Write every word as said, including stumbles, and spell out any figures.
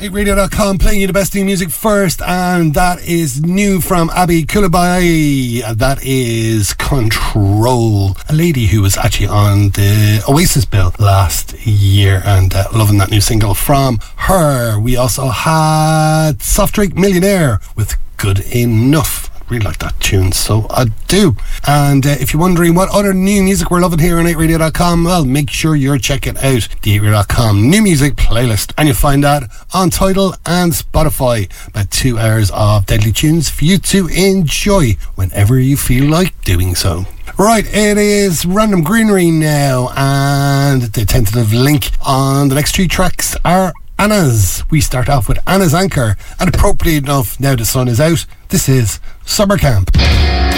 eight radio dot com playing you the best new music first, and that is new from Abby Kulabai. That is Control, a lady who was actually on the Oasis bill last year, and uh, loving that new single from her. We also had Soft Drink Millionaire with Good Enough. Really like that tune, so I do. And uh, if you're wondering what other new music we're loving here on eight radio dot com, well, make sure you're checking out the eight radio dot com new music playlist, and you'll find that on Tidal and Spotify. About two hours of deadly tunes for you to enjoy whenever you feel like doing so. Right, it is Random Greenery now, and the tentative link on the next three tracks are Anna's. We start off with Anna's Anchor, and appropriate enough, now the sun is out, this is Summer Camp.